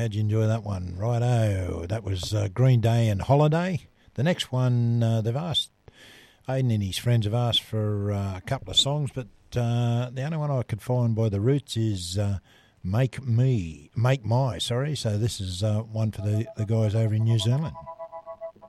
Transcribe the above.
Glad you enjoy that one. Righto, that was Green Day and Holiday. The next one, they've asked, Aidan and his friends have asked for a couple of songs, but the only one I could find by The Roots is Make My. So this is one for the guys over in New Zealand.